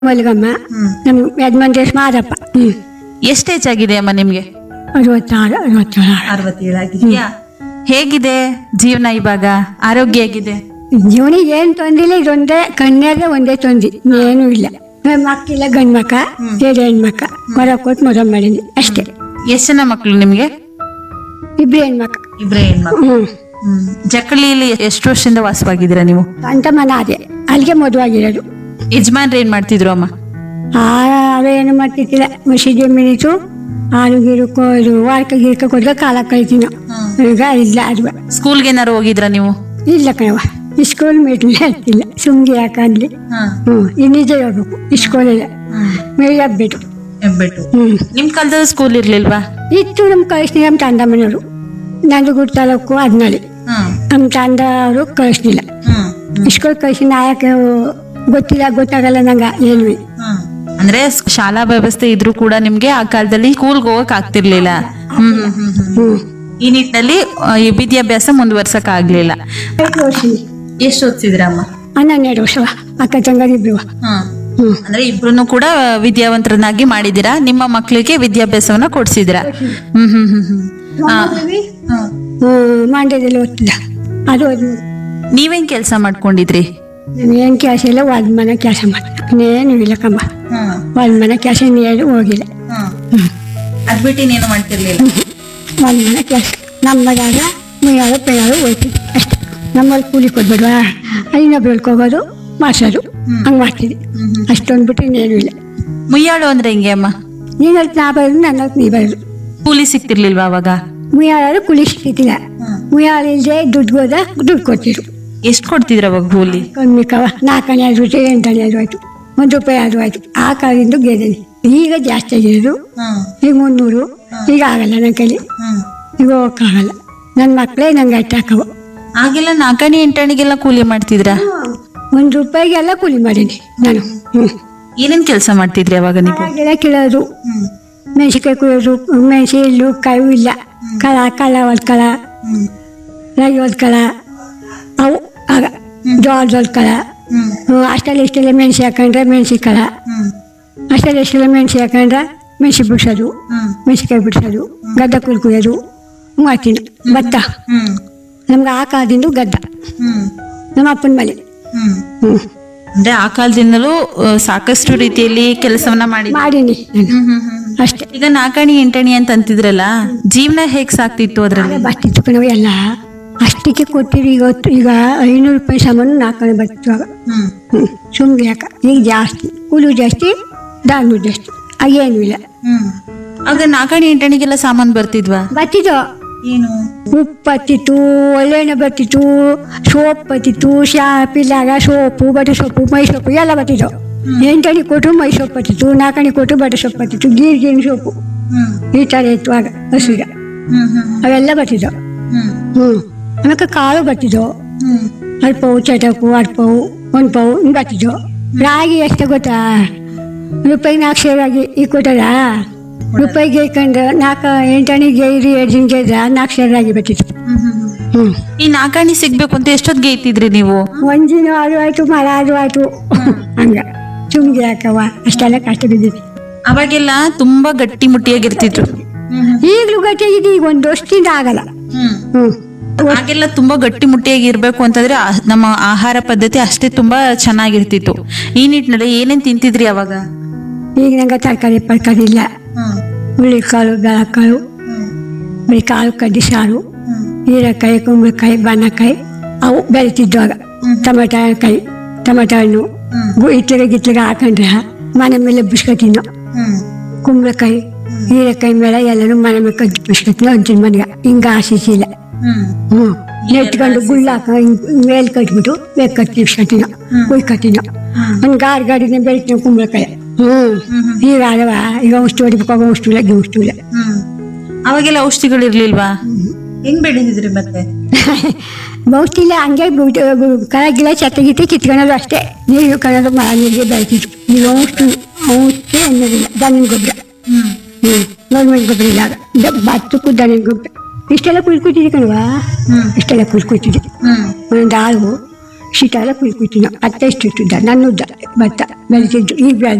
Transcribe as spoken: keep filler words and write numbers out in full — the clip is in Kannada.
ಮಲ್ಗಮ್ಮ ನಮ್ ಯಜಮಾನ್ರೇಶ್ ಮಾದಪ್ಪ. ಹ್ಮ್ ಎಷ್ಟು ಏಜ್ ಆಗಿದೆ ಅಮ್ಮ ನಿಮ್ಗೆ? ಅರವತ್ತಾರು ಅರವತ್ತೇಳು ಅರವತ್ತೇಳು ಆಗಿದೆಯಾ? ಹೇಗಿದೆ ಜೀವನ ಇವಾಗ? ಆರೋಗ್ಯ ಹೇಗಿದೆ? ಜೀವನಿಗೆ ಏನ್ ತೊಂದಿಲ್ಲ, ಇದೊಂದೇ ಕಣ್ಣಾಗ ಒಂದೇ ತೊಂದಿ, ಏನೂ ಇಲ್ಲ. ಮಕ್ಳಿಲ್ಲ, ಗಂಡ್ ಮಕ್ಕ ಎರಡು ಹೆಣ್ಮಕ್ಕ ಹೊರ ಕೊಟ್ಟು ಮದುವೆ ಮಾಡೀನಿ ಅಷ್ಟೇ. ಎಷ್ಟ್ ಜನ ಮಕ್ಳು ನಿಮ್ಗೆ? ಇಬ್ರು ಹೆಣ್ಮಕ್ಕ. ಇಬ್ರೇ ಹೆಣ್ಮಕ್ಳು. ಹ್ಮ್ ಹ್ಮ್ ಜಕ್ಕಳಿಯಲ್ಲಿ ಎಷ್ಟು ವರ್ಷದಿಂದ ವಾಸವಾಗಿದ್ದೀರಾ ನೀವು? ಅಂತ ಮನ ಅದೇ ಅಲ್ಲಿಗೆ ಮದುವೆ ಆಗಿರೋದು. ಯಜಮಾನ್ರು ಏನ್ ಮಾಡ್ತಿದ್ರು ಅಮ್ಮ? ಆ ಏನು ಮಾಡ್ತಿದ್ದಿಲ್ಲ, ಮಸೀದಿ ಮಿನಿಟು ಹಾಲು ಗೀರು ಕೊಯ್ದು ವಾರಕ್ಕೆ ಗೀರ್ಕ ಕೊಡ್ಗ ಕಾಲ ಕಳಿತೀವಿ ನಾವು. ಈಗ ಇಲ್ಲ ಅದು ಸ್ಕೂಲ್ಗೆ ಏನಾರು ಹೋಗಿದ್ರಾ ನೀವು? ಇಲ್ಲ ಕಣವ, ಸ್ಕೂಲ್ ಮೀಟ್ಲೇ ಆಗ್ತಿಲ್ಲ, ಸುಮ್ಗೆ ಯಾಕಂದ್ಲಿ. ಹ್ಮ್ ಈ ನಿಜ ಹೇಳ್ಬೇಕು, ಸ್ಕೂಲಿಲ್ಲ ಮೇಲ್ ಹಬ್ಬಿಟ್ಟು. ಹ್ಮ್ ನಿಮ್ ಕಾಲದಲ್ಲಿ ಸ್ಕೂಲ್ ಇರ್ಲಿಲ್ವಾ? ಇತ್ತು ನಮ್ ಕಳಿಸ್ನಿ, ನಮ್ ತಂದ ಮನೆಯವರು ನಂಜನಗೂಡು ತಾಲೂಕು ಅದ್ನಲ್ಲಿ ನಮ್ ತಂದ ಅವರು ಕಳಿಸ್ಲಿಲ್ಲ. ಸ್ಕೂಲ್ ಕಳಿಸಿ ನಾಯಕ ಗೊತ್ತಿಲ್ಲ, ಗೊತ್ತಾಗಲ್ಲ ನಂಗ ಏನು. ಅಂದ್ರೆ ಶಾಲಾ ವ್ಯವಸ್ಥೆ ಇದ್ರೂ ಕೂಡ ನಿಮ್ಗೆ ಆ ಕಾಲದಲ್ಲಿ ಸ್ಕೂಲ್ಗೆ ಹೋಗಕ್ ಆಗ್ತಿರ್ಲಿಲ್ಲ. ಹ್ಮ್ ಹ್ಮ್ ಹ್ಮ್ ಈ ನಿಟ್ಟಿನಲ್ಲಿ ಆ, ಈ ವಿದ್ಯಾಭ್ಯಾಸ ಮುಂದುವರ್ಸಕ್ ಆಗ್ಲಿಲ್ಲ. ಎಷ್ಟು ಓದ್ತಿದ್ರಮ್ಮ? ಹನ್ನೆರಡು ವರ್ಷವ ಅಕ್ಕ ತಂಗರಿಬ್ರು. ಹ್ಮ್ ಅಂದ್ರೆ ಇಬ್ರು ಕೂಡ ವಿದ್ಯಾವಂತರನ್ನಾಗಿ ಮಾಡಿದೀರಾ, ನಿಮ್ಮ ಮಕ್ಕಳಿಗೆ ವಿದ್ಯಾಭ್ಯಾಸವನ್ನ ಕೊಡ್ಸಿದಿರಾ? ಹ್ಮ್ ಹ್ಮ್ ಹ್ಮ್ ಹ್ಮ್ ಆ, ಹ್ಮ್ ಮಂಡ್ಯದಲ್ಲಿ ಓದ್ತಿದ್ದ. ಅದು ಅದು ನೀವೇನ್ ಕೆಲ್ಸ ಮಾಡ್ಕೊಂಡಿದ್ರಿ? ಏನ್ ಕೆಲಸ ಇಲ್ಲ, ಹೊಲ್ದ ಮನೆ ಕೆಲಸ ಮಾಡ, ಇನ್ನೇನು ಇಲ್ಲ ಕಮ್ಮ. ಹೊಲ್ದ ಮನೆ ಕೆಲಸ ಇನ್ನೇನು ಹೋಗಿಲ್ಲ. ಅದ್ಬಿಟ್ಟು ಏನು ಮಾಡ್ತಿರ್ಲಿಲ್ಲ? ಹೊಲ್ದ ಮನೆ ಕೆಲಸ ನಮ್ಮದಾಗ ಮುಯ್ಯಾಳು ಪೆಯ್ಯಾಳು ಹೋಯ್ತಿದ್ವಿ ಅಷ್ಟೇ. ನಮ್ಮಲ್ಲಿ ಕೂಲಿ ಕೊಡ್ಬೇಡ್ವಾ, ಇನ್ನೊಬ್ರು ಹೋಗೋದು ಮಾಡ್ಸೋದು ಹಂಗ್ ಮಾಡ್ತಿದ್ವಿ. ಅಷ್ಟೊಂದು ಬಿಟ್ಟು ಇನ್ನೇನು ಇಲ್ಲ. ಮುಯ್ಯಾಳು ಅಂದ್ರೆ ಹೆಂಗೆ ಅಮ್ಮ? ನೀನಲ್ಲಿ ನಾ ಬರೋದು, ನನ್ನಲ್ಲಿ ನೀ ಬರೋದು. ಕೂಲಿ ಸಿಕ್ತಿರ್ಲಿಲ್ವಾ ಅವಾಗ? ಮುಯ್ಯಾಳು ಕೂಲಿ ಸಿಕ್ತಿದ್ದಿಲ್ಲ. ಮುಯ್ಯಾಳು ಇಲ್ಲದೆ ದುಡ್ಡು ಹೋದ ದುಡ್ಡು ಕೊಡ್ತಿದ್ರು. ಎಷ್ಟ್ ಕೊಡ್ತಿದ್ರ ಅವಾಗ ಕೂಲಿ? ಕಮ್ಮಿ ಕವ ನಾಲ್ಕನೇ ಆದ್ರೂ ಎಂಟನೇ ಆದ್ರೂ ಆಯ್ತು, ಒಂದು ರೂಪಾಯಿ ಆದ್ರೂ ಆಯ್ತು. ಆ ಕಾಲದಿಂದ ಗೆದ್ದೇನೆ. ಈಗ ಜಾಸ್ತಿ ಆಗಿರೋದು, ಈಗ ಮುನ್ನೂರು. ಈಗ ಆಗಲ್ಲ ನನ್ನ ಕೈಲಿ, ಈಗ ಹೋಗಕ್ಕಾಗಲ್ಲ. ನನ್ನ ಮಕ್ಕಳೇ ನಂಗೆ ಅಟ್ಟ ಹಾಕವು. ಆಗೆಲ್ಲ ನಾಲ್ಕನೇ ಎಂಟಣಿಗೆಲ್ಲ ಕೂಲಿ ಮಾಡ್ತಿದ್ರ? ಒಂದು ರೂಪಾಯಿಗೆಲ್ಲ ಕೂಲಿ ಮಾಡೀನಿ ನಾನು. ಹ್ಮ್ ಏನೇನ್ ಕೆಲಸ ಮಾಡ್ತಿದ್ರಿ ಅವಾಗ ನೀವು? ಹಾಗೆಲ್ಲ ಕೀಳೋದು, ಮೆಣಸಿಕಾಯಿ ಕುಯ್ಯೋದು, ಮೆಣಸಿ ಇಲ್ಲು ಕಾಯಿ ಇಲ್ಲ, ಕಳ ಕಳ ಹೊಲ್ಕಳ, ರಾಗಿ ಹೊಲ್ಕಳ, ಅವು ಆಗ ಜೋಳದ ಹೊಲ್ಕಳ. ಅಷ್ಟೆಲ್ಲ ಇಷ್ಟೆಲ್ಲ ಮೆಣಸಿ ಹಾಕೊಂಡ್ರೆ ಮೆಣಸಿ ಕಳ, ಅಷ್ಟೆಲ್ಲ ಇಷ್ಟೆಲ್ಲ ಮೆಣಸಿ ಹಾಕೊಂಡ್ರೆ ಮೆಣಸಿ ಬಿಡ್ಸೋದು, ಮೆಣಸಿಕಾಯಿ ಬಿಡ್ಸೋದು, ಗದ್ದ ಕುಲ್ ಕುಯ್ಯೋದು ಮಾಡ್ತೀನಿ. ಭತ್ತ ನಮ್ಗೆ ಆ ಕಾಲದಿಂದ ಗದ್ದ ನಮ್ಮ ಅಪ್ಪನ ಮನೆ. ಹ್ಮ್ ಅಂದ್ರೆ ಆ ಕಾಲದಿಂದಲೂ ಆ, ಸಾಕಷ್ಟು ರೀತಿಯಲ್ಲಿ ಕೆಲಸವನ್ನ ಮಾಡಿ ಮಾಡೀನಿ ನಾನು ಅಷ್ಟೇ. ಈಗ ನಾಲ್ಕಣಿ ಎಂಟಣಿ ಅಂತ ಅಂತಿದ್ರಲ್ಲ, ಜೀವನ ಹೇಗ್ ಸಾಕ್ತಿತ್ತು ಅದ್ರಲ್ಲಿ? ಬರ್ತಿತ್ತು ಕಣವು ಎಲ್ಲ ಅಷ್ಟಕ್ಕೆ ಕೊಟ್ಟಿರಿ. ಇವತ್ತು ಈಗ ಐನೂರು ರೂಪಾಯಿ ಸಾಮಾನು ನಾಲ್ಕನೇ ಬರ್ತಿತ್ತು. ಹ್ಮ್ ಸುಮ್ಗೆ ಯಾಕ, ಈಗ ಜಾಸ್ತಿ ಕೂಲಿ ಜಾಸ್ತಿ, ದಾನು ಜಾಸ್ತಿ, ಆಗೇನು ಇಲ್ಲ. ಆಗ ನಾಲ್ಕಣಿ ಎಂಟಣಿಗೆಲ್ಲ ಸಾಮಾನು ಬರ್ತಿದ್ವಾ? ಬರ್ತಿದ್ದು ಏನು? ಉಪ್ಪು ಬರ್ತಿತ್ತು, ಒಳ್ಳೆಣ್ಣೆ ಬರ್ತಿತ್ತು, ಸೋಪ್ ಬರ್ತಿತ್ತು, ಶಾಪಿಲ್ಲಾಗ ಸೋಪು, ಬಟ್ಟೆ ಸೊಪ್ಪು, ಮೈ ಸೊಪ್ಪು ಎಲ್ಲ ಬರ್ತಿತ್ತು. ಎಂಟಣಿ ಕೊಟ್ಟರು ಮೈ ಸೊಪ್ಪು ಬರ್ತಿತ್ತು, ನಾಲ್ಕಣಿ ಕೊಟ್ಟರು ಬಟ್ಟೆ ಸೊಪ್ಪು ಬರ್ತಿತ್ತು, ಗೀರ್ ಗೀರಿನ ಸೊಪ್ಪು ಈ ಥರ ಇತ್ತು ಆಗ ಹಸುಗ. ಅವೆಲ್ಲ ಬರ್ತಿದ್ದವು. ಹ್ಮ್ ಆಮೇಲೆ ಕಾಳು ಬರ್ತಿದ್ದವು, ಅಲ್ಪವು ಚಟಕು ಅರ್ಪವು ಒಂದು ಪವು ಹಿಂಗೆ ಬರ್ತಿದ್ದವು. ರಾಗಿ ಎಷ್ಟು ಗೊತ್ತಾ? ರೂಪಾಯಿ ನಾಲ್ಕು ಸೇರು ರಾಗಿ ಈಗ ಕೊಟ್ಟಾರ. ರೂಪಾಯಿ ಗೇಯ್ಕೊಂಡು ನಾಲ್ಕು ಎಂಟಣಿ ಗೇಯ್ರಿ ಎರಡು ದಿನ ಗೇಯ್ರ ನಾಲ್ಕು ಸೇರು ರಾಗಿ ಬರ್ತಿತ್ತು. ಹ್ಮ್ ಈ ನಾಲ್ಕಣಿ ಸಿಗ್ಬೇಕು ಅಂತ ಎಷ್ಟೊತ್ತಿಗೆ ಗೇಯ್ತಿದ್ರಿ ನೀವು? ಒಂದಿನ ಅದು ಆಯ್ತು, ಮರ ಅದು ಆಯ್ತು, ಹಂಗ ಸುಮ್ಗೆ ಯಾಕವ ಅಷ್ಟೆಲ್ಲ ಕಷ್ಟ ಬಿದ್ದಿದೆ. ಅವಾಗೆಲ್ಲ ತುಂಬಾ ಗಟ್ಟಿ ಮುಟ್ಟಿಯಾಗಿರ್ತಿದ್ರು. ಈಗಲೂ ಗಟ್ಟಿಯಾಗಿದೆ, ಈಗ ಒಂದು ವರ್ಷದಿಂದ ಆಗಲ್ಲ. ಹ್ಮ್ ಆಗೆಲ್ಲ ತುಂಬಾ ಗಟ್ಟಿ ಮುಟ್ಟಿಯಾಗಿ ಇರ್ಬೇಕು ಅಂತಂದ್ರೆ ಆ- ನಮ್ಮ ಆಹಾರ ಪದ್ಧತಿ ಅಷ್ಟೇ ತುಂಬಾ ಚೆನ್ನಾಗಿರ್ತಿತ್ತು. ಈ ನಿಟ್ಟಿನಲ್ಲಿ ಏನೇನ್ ತಿಂತಿದ್ರಿ ಅವಾಗ? ಈಗ ನಂಗೆ ತರಕಾರಿ ಪರ್ಕಾರಿ ಇಲ್ಲ. ಹುಳಿಕಾಳು, ಬೆಳಕಾಳು, ಬರೀ ಕಾಳು ಕಡ್ಡಿ ಸಾರು, ಹೀರೆಕಾಯಿ, ಕುಂಬಳಕಾಯಿ, ಬನ್ನಕಾಯಿ ಅವು ಬೆಳಿತಿದ್ವು ಆಗ. ಟೊಮೆಟೊ ಕಾಯಿ, ಟೊಮೆಟೊ ಹಣ್ಣು ಇಟ್ಲಿಗೆ ಗಿಟ್ಲಿಗೆ ಹಾಕೊಂಡ್ರೆ ಮನೆ ಮೇಲೆ ಬಿಸ್ಕತ್ತಿನೋ. ಕುಂಬಳಕಾಯಿ, ಹೀರೆಕಾಯಿ ಮೇಲೆ ಎಲ್ಲರೂ ಮನೆ ಮೇಲೆ ಕದ್ದು ಬಿಸ್ಕತ್ತಿನ ಅಂತೀನಿ ಮನೆಗೆ. ಹಿಂಗ ಆಶಿಸಿಲ್ಲ. ಹ್ಮ್ ನೆಟ್ಕೊಂಡು ಗುಳ್ಳ ಹಾಕ ಮೇಲ್ ಕಟ್ಬಿಟ್ಟು ಬೇಗ ಕಟ್ಟಿ ಬಿಸ್ಕತ್ತಿನೋ, ಕುಯ್ಕತ್ತಿನೋ. ಒಂದು ಗಾಡಿ ಗಾಡಿನ ಬೆಳಿತೀವಿ ಕುಂಬಳಕಾಯಿ. ಹ್ಮ್ ಈಗ ಅಲ್ವಾ, ಈಗ ಔಷಧಿ ಹೊಡಿಬೇಕಾಗ ಔಷಧಿ ಇಲ್ಲ, ಗಿ ಔಷಧಿ ಇಲ್ಲ. ಅವಾಗೆಲ್ಲ ಔಷಧಿಗಳು ಇರ್ಲಿಲ್ವಾ? ಹೆಂಗ್ ಬೆಳೆದಿದ್ರಿ ಮತ್ತೆ? ಔಷಧಿ ಇಲ್ಲ, ಹಂಗೆ ಕಳಗಿಲ್ಲ ಚತ್ತಗಿತ್ತು ಕಿತ್ಕೊಳ್ಳೋದು ಅಷ್ಟೇ. ನೀರು ಕಣೋದು ಮರ ನೀರಿಗೆ ಬೆಳಿತಿದ್ರು. ಈಗ ಔಷಧಿ ಔಷಧಿ ಅನ್ನೋದಿಲ್ಲ. ದನಿನ ಗೊಬ್ಬರ, ಹ್ಮ್ ಗೌರ್ಮೆಂಟ್ ಗೊಬ್ಬರ ಇಲ್ಲ ಆಗ. ಭತ್ತಕ್ಕೂ ದನಿನ ಗೊಬ್ಬರ. ಇಷ್ಟೆಲ್ಲ ಕುಯ್ಕೊತಿದ್ವಿ ಕಣವಾ, ಇಷ್ಟೆಲ್ಲ ಕುಯ್ಕೊತಿದ್ವಿ. ಒಂದೊಂದು ಹಾಳು ಶೀತ ಎಲ್ಲ ಕುಯ್ಕೊತೀವಿ ನಾವು. ಅತ್ತೆ ಇಷ್ಟು ಉದ್ದ ನನ್ನ ಉದ್ದ ಭತ್ತ ಬೆಳಿತಿದ್ದು ಈಗ